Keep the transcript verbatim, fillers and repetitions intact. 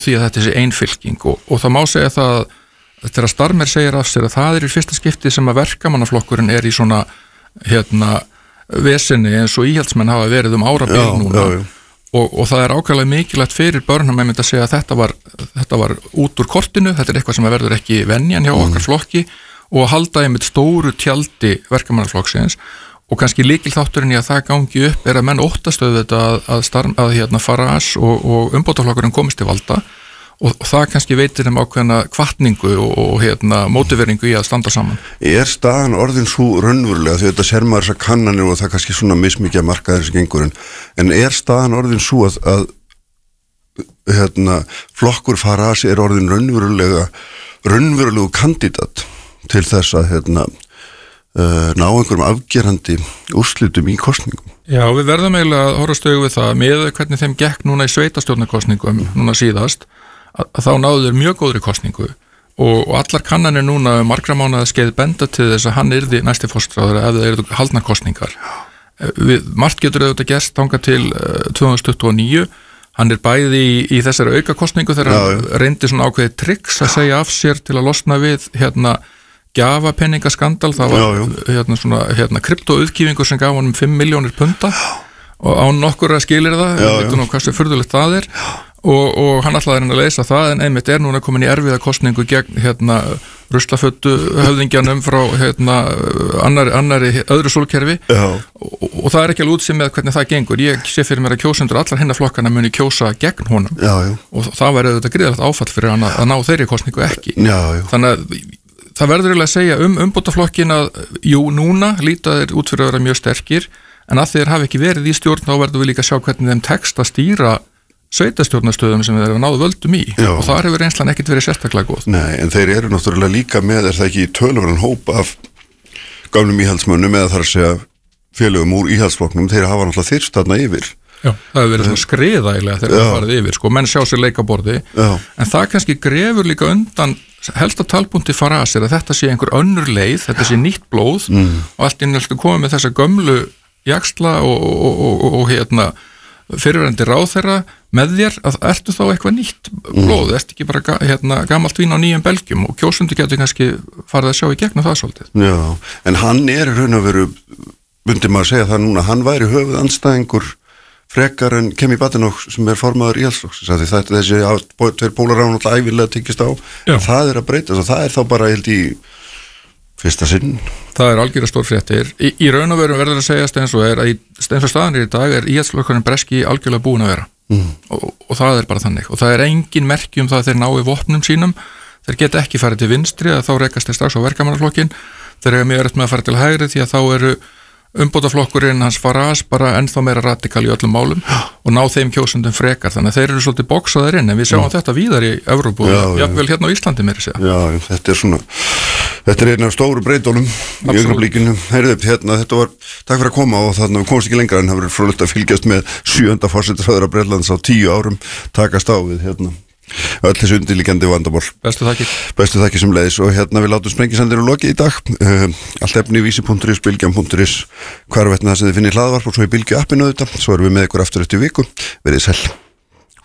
því að þetta er ein fylking og, og það má segja það þegar Starmer segir af sér að það er í fyrsta skipti sem að verkamannaflokkurinn er í svona hérna vesenni eins og íhaldsmenn hafa verið um árabil núna já, já. Og, og það er ákveðlega mikilvægt fyrir Burnham að mynda að segja að þetta var, þetta var út úr kortinu, þetta er eitthvað sem verður ekki venjan hjá mm. okkar flokki og halda einmitt stóru tjaldi verkamannaflokksins og kannski lykilþátturinn í að það gangi upp er að menn óttastöðu þetta að, að, starf, að hérna, Farage og, og umbótaflokkurinn komist til valda og, og það kannski veitir þeim ákveðna hvatningu og, og hérna, mótiveringu í að standa saman. Er staðan orðin svo raunverulega því þetta sér maður þessar kannanir og það er kannski svona mismikið að marka þessi gengurinn en er staðan orðin svo að, að hérna, flokkur Farage er orðin raunverulega raunverulegu kandidat til þess að hérna Uh, ná einhverjum afgerandi úrslitum í kosningum. Já, við verðum eiginlega að horfast augu við það með hvernig þeim gekk núna í sveitastjórnarkosningum núna síðast, að, að þá náðu þeir mjög góðri kosningu og, og allar kannanir núna margra mánaða skeið benda til þess að hann yrði næsti forsætisráðherra ef það yrðu haldnar kosningar. Við, margt getur auðvitað gerst þangað til uh, tvö þúsund tuttugu og níu, hann er bæði í, í þessari auka kosningu þegar já, hann reyndi svona ákveðið tricks að segja af sér til að losna við hérna gjafapenningaskandal, það var já, já. hérna svona hérna kryptóuðkýfingur sem gaf honum fimm milljónir punta og án nokkur að skilir það, við veitum nú hversu furðulegt það er og, og hann ætlaði að leysa það en einmitt er núna komin í erfiða kosningu gegn hérna ruslafötu höfðingjanum frá hérna annari, annari öðru sólkerfi og, og það er ekki alveg útsið með hvernig það gengur, ég sé fyrir mér að kjósendur allar hinna flokkana muni kjósa gegn honum já, já. Og það væri auðvitað gríðalegt áfall fyrir hann að ná þeirri kosningu ekki já, já. Þannig að það verður eiginlega að segja um umbótaflokkin að jú, núna líta þeir út fyrir að vera mjög sterkir en að þeir hafi ekki verið í stjórn þá verður við líka að sjá hvernig þeim tekst að stýra sveitastjórnarstöðum sem þeir hafa náðu völdum í já. Og þar hefur reynslan ekkit verið sérstaklega góð. Nei, en þeir eru náttúrulega líka með er það ekki töluverðan hóp af gamlum íhaldsmönnum eða þar að segja félögum úr íhaldsflokknum, þeir hafa náttúrulega þyrst þarna yfir. Já, það hefur verið svona skriðægilega þegar það farið yfir, sko, menn sjá sér leikaborði já. En það kannski grefur líka undan helsta talbúnti Farage er að þetta sé einhver önnur leið, þetta sé nýtt blóð mm. og allt inn að koma með þessa gömlu jaxla og, og, og, og, og hérna fyrirverandi ráðherra með þér að ertu þá eitthvað nýtt blóð, mm. ertu ekki bara hérna, gamalt vín á nýjum belgjum og kjósundu getur kannski farið að sjá í gegnum það svolítið. Já, en hann er raun og veru, bundi maður að segja það núna, hann væri höfuð andstæðingur frekar en Kemi Badenoch sem er formaður íhaldsflokksins að þetta þessi tveir pólar án alltaf ævilega tyggist á það er að breyta og það er þá bara held í fyrsta sinn. Það er algjörlega stór fréttir. Í, í raun og veru verður að segjast eins og er að eins og staðan er í dag er íhaldsflokkurinn breski algjörlega búin að vera mm. og, og það er bara þannig og það er engin merki um það að þeir nái vopnum sínum, þeir geta ekki farið til vinstri að þá rekast þeir strax á verkamannaflokkin, þeir eru mjög erfitt með að fara til hægri því að þá eru umbótaflokkurinn hans Farage bara ennþá meira radikal í öllum málum og ná þeim kjósundum frekar, þannig að þeir eru svolítið boksaðir inn en við sjáum já. Þetta víðar í Evrópu og jafnvel hérna á Íslandi meira segja. Já, þetta er svona þetta er einn af stóru breytunum í augnablikinu. Heyrðu, hérna, þetta var takk fyrir að koma og þannig að við komumst ekki lengra en það verður fróðlegt að fylgjast með sjöunda forsætisráðherra Bretlands á tíu árum takast á við hérna öll þessu undirliggjandi vandamál. Bestu þakkir. Bestu þakkir sem leiðis og hérna við látum sprengisandir og lokið í dag. Uh, allt efni vísi punktur is, bylgjan punktur is, hvarvetna það sem þið finnir hlaðvarp og svo í Bylgju appinu auðvitað. Svo erum við með ykkur aftur eftir viku. Verið sæl.